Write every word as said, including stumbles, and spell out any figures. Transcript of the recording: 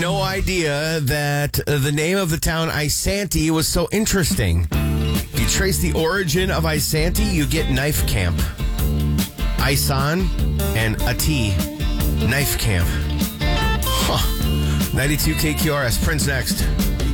No idea that uh, the name of the town Isanti was so interesting. If you trace the origin of Isanti, you get knife camp. Isan and Ati, knife camp. Huh. ninety-two K Q R S, Prince next.